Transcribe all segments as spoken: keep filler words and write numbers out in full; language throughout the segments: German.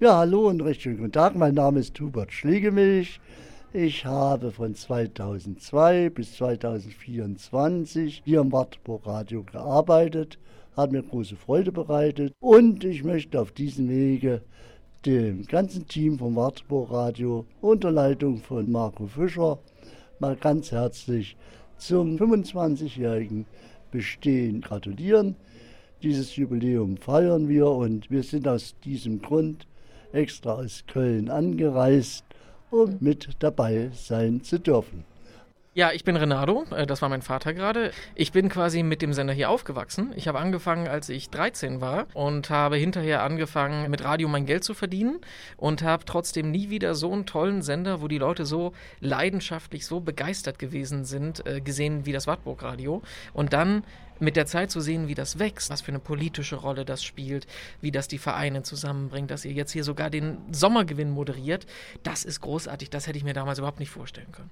Ja, hallo und recht schönen guten Tag. Mein Name ist Hubert Schlegelmilch. Ich habe von zweitausendzwei bis zweitausendvierundzwanzig hier im Wartburg Radio gearbeitet. Hat mir große Freude bereitet. Und ich möchte auf diesem Wege dem ganzen Team vom Wartburg Radio unter Leitung von Marco Fischer mal ganz herzlich zum fünfundzwanzigjährigen Bestehen gratulieren. Dieses Jubiläum feiern wir und wir sind aus diesem Grund extra aus Köln angereist, um mit dabei sein zu dürfen. Ja, ich bin Renato, das war mein Vater gerade. Ich bin quasi mit dem Sender hier aufgewachsen. Ich habe angefangen, als ich dreizehn war und habe hinterher angefangen, mit Radio mein Geld zu verdienen und habe trotzdem nie wieder so einen tollen Sender, wo die Leute so leidenschaftlich, so begeistert gewesen sind, gesehen wie das Wartburg Radio. Und dann mit der Zeit zu sehen, wie das wächst, was für eine politische Rolle das spielt, wie das die Vereine zusammenbringt, dass ihr jetzt hier sogar den Sommergewinn moderiert, das ist großartig. Das hätte ich mir damals überhaupt nicht vorstellen können.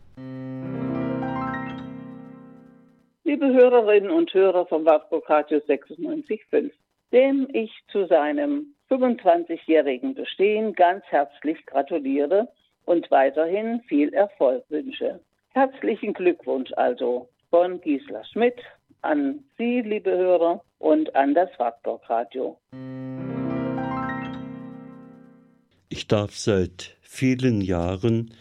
Liebe Hörerinnen und Hörer vom Wartburg Radio sechsundneunzig Komma fünf, dem ich zu seinem fünfundzwanzigjährigen Bestehen ganz herzlich gratuliere und weiterhin viel Erfolg wünsche. Herzlichen Glückwunsch also von Gisela Schmidt an Sie, liebe Hörer, und an das Wartburg Radio. Ich darf seit vielen Jahren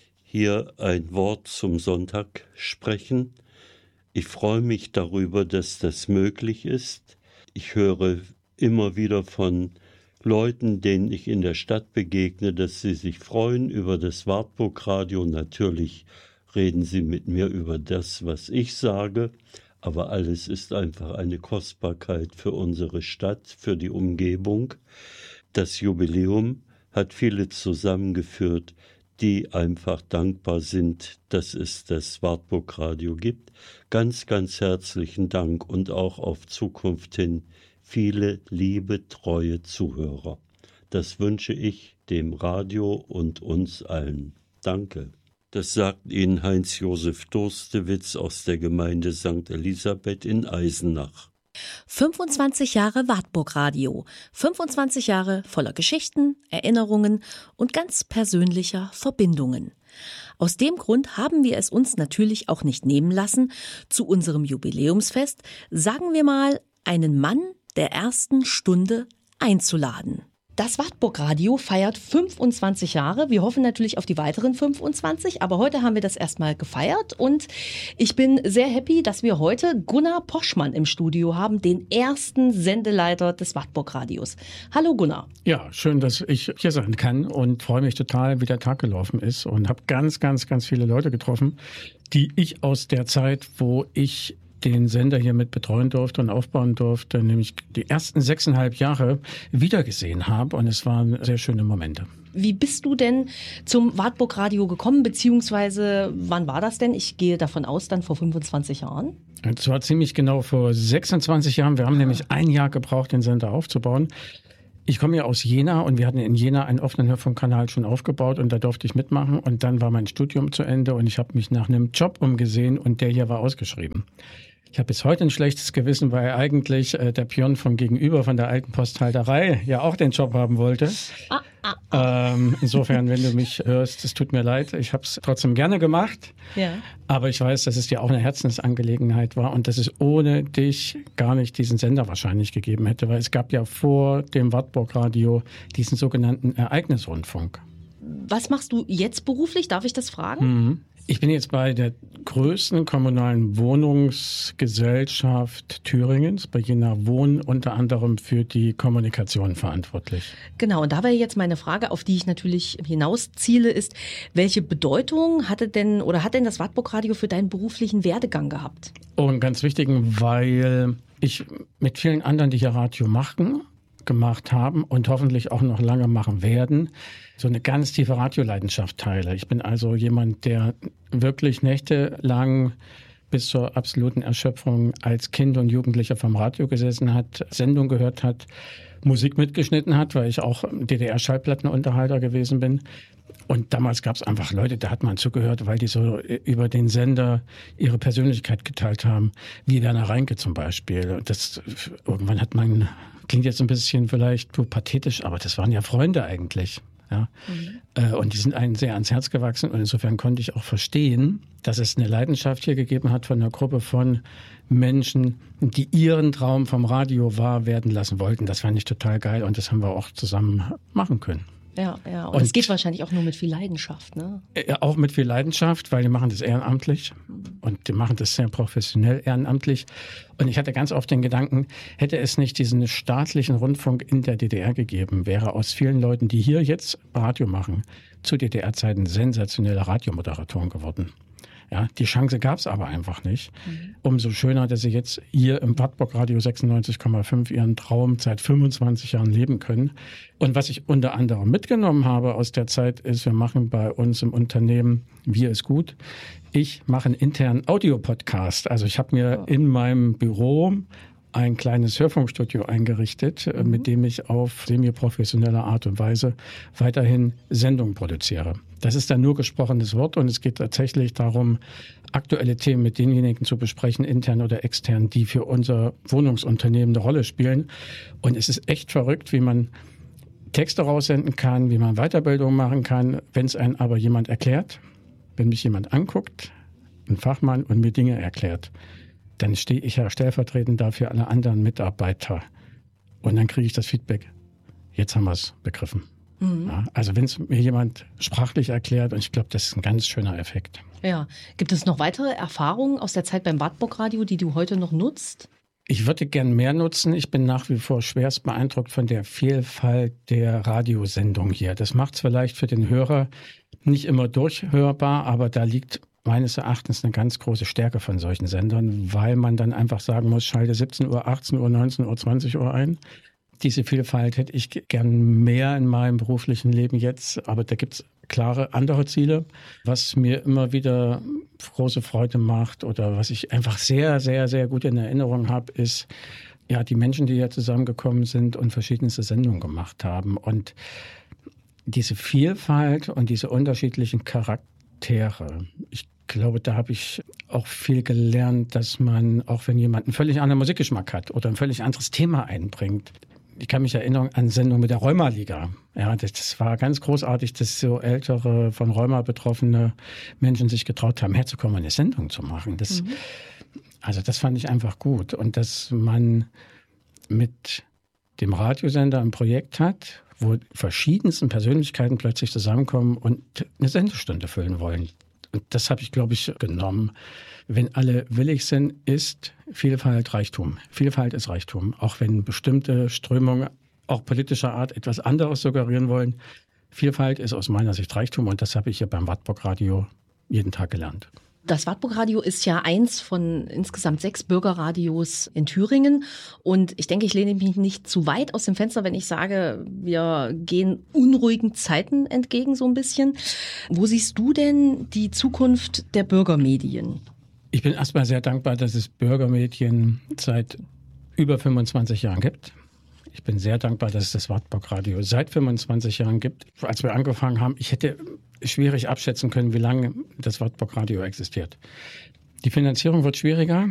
hier ein Wort zum Sonntag sprechen. Ich freue mich darüber, dass das möglich ist. Ich höre immer wieder von Leuten, denen ich in der Stadt begegne, dass sie sich freuen über das Wartburg Radio. Natürlich reden sie mit mir über das, was ich sage, aber alles ist einfach eine Kostbarkeit für unsere Stadt, für die Umgebung. Das Jubiläum hat viele zusammengeführt, die einfach dankbar sind, dass es das Wartburg Radio gibt. Ganz, ganz herzlichen Dank und auch auf Zukunft hin viele liebe, treue Zuhörer. Das wünsche ich dem Radio und uns allen. Danke. Das sagt Ihnen Heinz-Josef Durstewitz aus der Gemeinde Sankt Elisabeth in Eisenach. fünfundzwanzig Jahre Wartburg Radio, fünfundzwanzig Jahre voller Geschichten, Erinnerungen und ganz persönlicher Verbindungen. Aus dem Grund haben wir es uns natürlich auch nicht nehmen lassen, zu unserem Jubiläumsfest, sagen wir mal, einen Mann der ersten Stunde einzuladen. Das Wartburg Radio feiert fünfundzwanzig Jahre. Wir hoffen natürlich auf die weiteren fünfundzwanzig, aber heute haben wir das erstmal gefeiert und ich bin sehr happy, dass wir heute Gunnar Poschmann im Studio haben, den ersten Sendeleiter des Wartburg Radios. Hallo Gunnar. Ja, schön, dass ich hier sein kann und freue mich total, wie der Tag gelaufen ist und habe ganz, ganz, ganz viele Leute getroffen, die ich aus der Zeit, wo ich den Sender hier mit betreuen durfte und aufbauen durfte, nämlich die ersten sechseinhalb Jahre wiedergesehen habe und es waren sehr schöne Momente. Wie bist du denn zum Wartburg Radio gekommen, beziehungsweise wann war das denn? Ich gehe davon aus, dann vor fünfundzwanzig Jahren. Es war ziemlich genau vor sechsundzwanzig Jahren. Wir haben nämlich ein Jahr gebraucht, den Sender aufzubauen. Ich komme ja aus Jena und wir hatten in Jena einen offenen Hörfunkkanal schon aufgebaut und da durfte ich mitmachen und dann war mein Studium zu Ende und ich habe mich nach einem Job umgesehen und der hier war ausgeschrieben. Ich habe bis heute ein schlechtes Gewissen, weil eigentlich äh, der Pion vom Gegenüber von der alten Posthalterei ja auch den Job haben wollte. Ah, ah, ah. Ähm, insofern, wenn du mich hörst, es tut mir leid, ich habe es trotzdem gerne gemacht. Ja. Aber ich weiß, dass es dir auch eine Herzensangelegenheit war und dass es ohne dich gar nicht diesen Sender wahrscheinlich gegeben hätte, weil es gab ja vor dem Wartburg Radio diesen sogenannten Ereignisrundfunk. Was machst du jetzt beruflich? Darf ich das fragen? Mhm. Ich bin jetzt bei der größten kommunalen Wohnungsgesellschaft Thüringens, bei Jena Wohnen, unter anderem für die Kommunikation verantwortlich. Genau, und da wäre jetzt meine Frage, auf die ich natürlich hinausziele, ist, welche Bedeutung hatte denn oder hat denn das Wartburg Radio für deinen beruflichen Werdegang gehabt? Oh, einen ganz wichtigen, weil ich mit vielen anderen, die hier Radio machen, gemacht haben und hoffentlich auch noch lange machen werden, so eine ganz tiefe Radioleidenschaft teile. Ich bin also jemand, der wirklich nächtelang bis zur absoluten Erschöpfung als Kind und Jugendlicher vom Radio gesessen hat, Sendung gehört hat, Musik mitgeschnitten hat, weil ich auch D D R-Schallplattenunterhalter gewesen bin. Und damals gab es einfach Leute, da hat man zugehört, weil die so über den Sender ihre Persönlichkeit geteilt haben, wie Werner Reinke zum Beispiel. Das, irgendwann hat man klingt jetzt ein bisschen vielleicht so pathetisch, aber das waren ja Freunde eigentlich. Ja. Mhm. Und die sind einem sehr ans Herz gewachsen und insofern konnte ich auch verstehen, dass es eine Leidenschaft hier gegeben hat von einer Gruppe von Menschen, die ihren Traum vom Radio wahr werden lassen wollten. Das fand ich total geil und das haben wir auch zusammen machen können. Ja, ja. Und es geht wahrscheinlich auch nur mit viel Leidenschaft, ne? Ja, auch mit viel Leidenschaft, weil die machen das ehrenamtlich und die machen das sehr professionell ehrenamtlich. Und ich hatte ganz oft den Gedanken, hätte es nicht diesen staatlichen Rundfunk in der D D R gegeben, wäre aus vielen Leuten, die hier jetzt Radio machen, zu D D R-Zeiten sensationelle Radiomoderatoren geworden. Ja, die Chance gab es aber einfach nicht. Mhm. Umso schöner, dass sie jetzt hier im Wartburg Radio sechsundneunzig Komma fünf ihren Traum seit fünfundzwanzig Jahren leben können. Und was ich unter anderem mitgenommen habe aus der Zeit ist, wir machen bei uns im Unternehmen Wir ist gut. Ich mache einen internen Audiopodcast. Also ich habe mir in meinem Büro ein kleines Hörfunkstudio eingerichtet, mhm. mit dem ich auf semi-professionelle Art und Weise weiterhin Sendungen produziere. Das ist dann nur gesprochenes Wort und es geht tatsächlich darum, aktuelle Themen mit denjenigen zu besprechen, intern oder extern, die für unser Wohnungsunternehmen eine Rolle spielen. Und es ist echt verrückt, wie man Texte raussenden kann, wie man Weiterbildung machen kann, wenn es einem aber jemand erklärt, wenn mich jemand anguckt, ein Fachmann und mir Dinge erklärt, dann stehe ich ja stellvertretend da für alle anderen Mitarbeiter. Und dann kriege ich das Feedback, jetzt haben wir es begriffen. Mhm. Ja, also wenn es mir jemand sprachlich erklärt, und ich glaube, das ist ein ganz schöner Effekt. Ja. Gibt es noch weitere Erfahrungen aus der Zeit beim Wartburg Radio, die du heute noch nutzt? Ich würde gern mehr nutzen. Ich bin nach wie vor schwerst beeindruckt von der Vielfalt der Radiosendung hier. Das macht es vielleicht für den Hörer nicht immer durchhörbar, aber da liegt meines Erachtens eine ganz große Stärke von solchen Sendern, weil man dann einfach sagen muss, schalte siebzehn Uhr, achtzehn Uhr, neunzehn Uhr, zwanzig Uhr ein. Diese Vielfalt hätte ich gern mehr in meinem beruflichen Leben jetzt, aber da gibt es klare andere Ziele, was mir immer wieder große Freude macht oder was ich einfach sehr, sehr, sehr gut in Erinnerung habe, ist ja die Menschen, die hier zusammengekommen sind und verschiedenste Sendungen gemacht haben. Und diese Vielfalt und diese unterschiedlichen Charaktere, ich glaube, da habe ich auch viel gelernt, dass man, auch wenn jemand einen völlig anderen Musikgeschmack hat oder ein völlig anderes Thema einbringt. Ich kann mich erinnern an Sendungen mit der Rheuma-Liga. Ja, das, das war ganz großartig, dass so ältere, von Rheuma betroffene Menschen sich getraut haben, herzukommen, eine Sendung zu machen. Das, mhm. Also das fand ich einfach gut. Und dass man mit dem Radiosender ein Projekt hat, wo verschiedensten Persönlichkeiten plötzlich zusammenkommen und eine Sendestunde füllen wollen. Und das habe ich, glaube ich, genommen. Wenn alle willig sind, ist Vielfalt Reichtum. Vielfalt ist Reichtum. Auch wenn bestimmte Strömungen, auch politischer Art, etwas anderes suggerieren wollen. Vielfalt ist aus meiner Sicht Reichtum und das habe ich hier beim Wartburg Radio jeden Tag gelernt. Das Wartburg Radio ist ja eins von insgesamt sechs Bürgerradios in Thüringen. Und ich denke, ich lehne mich nicht zu weit aus dem Fenster, wenn ich sage, wir gehen unruhigen Zeiten entgegen so ein bisschen. Wo siehst du denn die Zukunft der Bürgermedien? Ich bin erstmal sehr dankbar, dass es Bürgermedien seit über fünfundzwanzig Jahren gibt. Ich bin sehr dankbar, dass es das Wartburg Radio seit fünfundzwanzig Jahren gibt. Als wir angefangen haben, ich hätte schwierig abschätzen können, wie lange das Wartburg Radio existiert. Die Finanzierung wird schwieriger.